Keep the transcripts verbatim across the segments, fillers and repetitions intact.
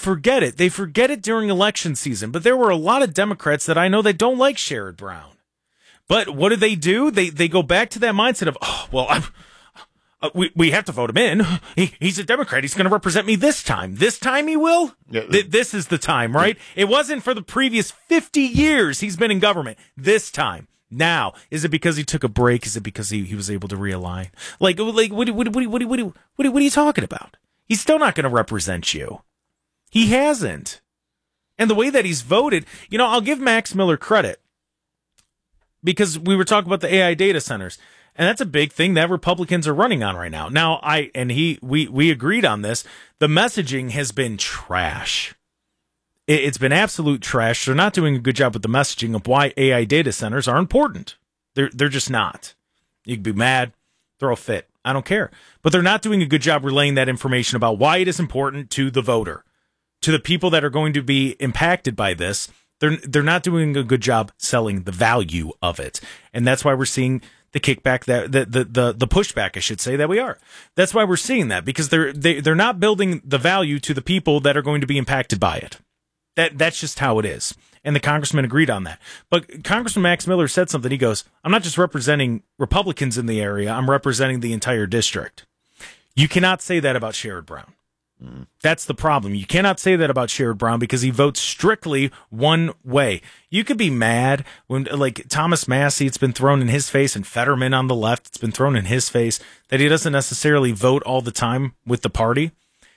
forget it. They forget it during election season. But there were a lot of Democrats that I know that don't like Sherrod Brown. But what do they do? They they go back to that mindset of, oh, well, I'm, uh, we we have to vote him in. He, he's a Democrat. He's going to represent me this time. This time he will? Yeah, Th- this is the time, right? Yeah. It wasn't for the previous fifty years he's been in government. This time. Now, is it because he took a break? Is it because he, he was able to realign? Like, like what, what, what, what, what, what, what, what are you talking about? He's still not going to represent you. He hasn't. And the way that he's voted, you know, I'll give Max Miller credit because we were talking about the A I data centers, and that's a big thing that Republicans are running on right now. Now, I and he we we agreed on this. The messaging has been trash. It's been absolute trash. They're not doing a good job with the messaging of why A I data centers are important. They're they're just not. You can be mad, throw a fit. I don't care. But they're not doing a good job relaying that information about why it is important to the voter, to the people that are going to be impacted by this. They're they're not doing a good job selling the value of it. And that's why we're seeing the kickback, that the the the, the pushback, I should say, that we are. That's why we're seeing that, because they're they, they're not building the value to the people that are going to be impacted by it. That that's just how it is. And the congressman agreed on that. But Congressman Max Miller said something. He goes, I'm not just representing Republicans in the area. I'm representing the entire district. You cannot say that about Sherrod Brown. Mm. That's the problem. You cannot say that about Sherrod Brown because he votes strictly one way. You could be mad when, like, Thomas Massie, it's been thrown in his face, and Fetterman on the left, it's been thrown in his face, that he doesn't necessarily vote all the time with the party.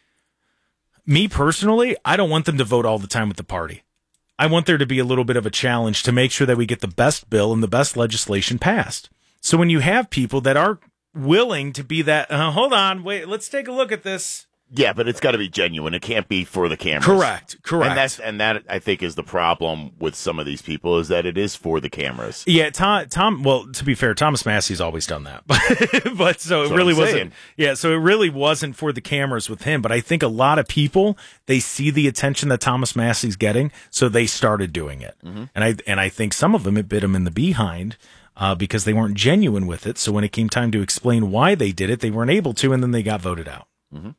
Me personally, I don't want them to vote all the time with the party. I want there to be a little bit of a challenge to make sure that we get the best bill and the best legislation passed. So when you have people that are willing to be that, uh, hold on, wait, let's take a look at this. Yeah, but it's got to be genuine. It can't be for the cameras. Correct, correct. And that's and that I think is the problem with some of these people, is that it is for the cameras. Yeah, Tom. Tom. Well, to be fair, Thomas Massie's always done that, but but so it really wasn't. Yeah, so it really wasn't for the cameras with him. But I think a lot of people, they see the attention that Thomas Massie's getting, so they started doing it. Mm-hmm. And I and I think some of them it bit him in the behind. Uh, because they weren't genuine with it. So when it came time to explain why they did it, they weren't able to, and then they got voted out. Mm-hmm.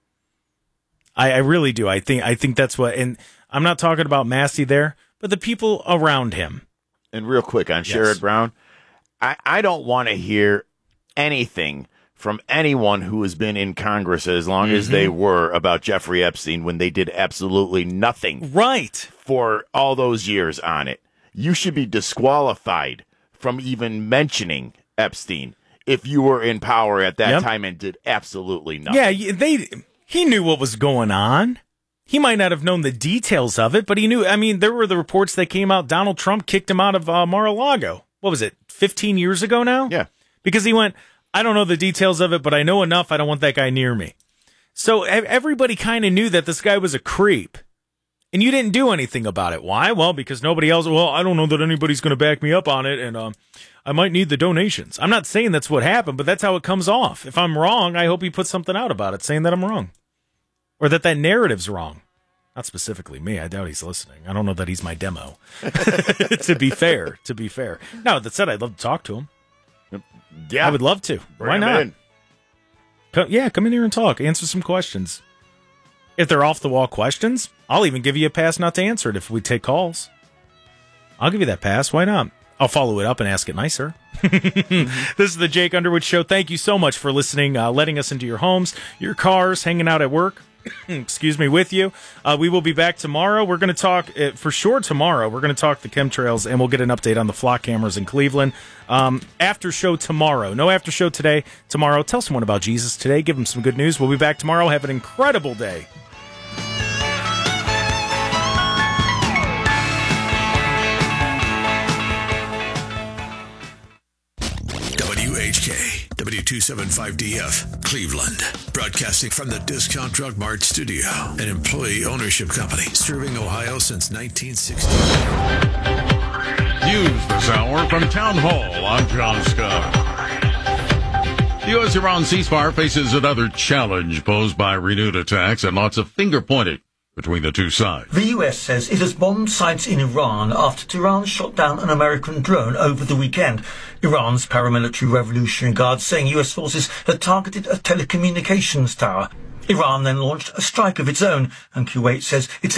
I, I really do. I think I think that's what, and I'm not talking about Massie there, but the people around him. And real quick on yes. Sherrod Brown, I, I don't want to hear anything from anyone who has been in Congress as long mm-hmm. as they were about Jeffrey Epstein when they did absolutely nothing right for all those years on it. You should be disqualified from even mentioning Epstein if you were in power at that yep. time and did absolutely nothing. Yeah, they he knew what was going on. He might not have known the details of it, but he knew. I mean, there were the reports that came out. Donald Trump kicked him out of uh, Mar-a-Lago. What was it, fifteen years ago now? Yeah. Because he went, I don't know the details of it, but I know enough. I don't want that guy near me. So everybody kind of knew that this guy was a creep. And you didn't do anything about it. Why? Well, because nobody else, well, I don't know that anybody's going to back me up on it, and um, I might need the donations. I'm not saying that's what happened, but that's how it comes off. If I'm wrong, I hope he puts something out about it, saying that I'm wrong. Or that that narrative's wrong. Not specifically me. I doubt he's listening. I don't know that he's my demo. To be fair, to be fair. Now, that said, I'd love to talk to him. Yeah. I would love to. Bring Why not? In. Come, yeah, come in here and talk. Answer some questions. If they're off-the-wall questions, I'll even give you a pass not to answer it if we take calls. I'll give you that pass. Why not? I'll follow it up and ask it nicer. mm-hmm. This is the Jake Underwood Show. Thank you so much for listening, uh, letting us into your homes, your cars, hanging out at work. Excuse me, with you. Uh, we will be back tomorrow. We're going to talk, uh, for sure tomorrow, we're going to talk the chemtrails, and we'll get an update on the flock cameras in Cleveland. Um, after show tomorrow. No after show today. Tomorrow. Tell someone about Jesus today. Give them some good news. We'll be back tomorrow. Have an incredible day. W two seventy-five D F, Cleveland. Broadcasting from the Discount Drug Mart studio, an employee ownership company serving Ohio since nineteen sixty. News this hour from Town Hall. I'm John Scott. The U S-Iran ceasefire faces another challenge posed by renewed attacks and lots of finger-pointing between the two sides. The U S says it has bombed sites in Iran after Tehran shot down an American drone over the weekend. Iran's paramilitary Revolutionary Guard saying U S forces had targeted a telecommunications tower. Iran then launched a strike of its own, and Kuwait says it's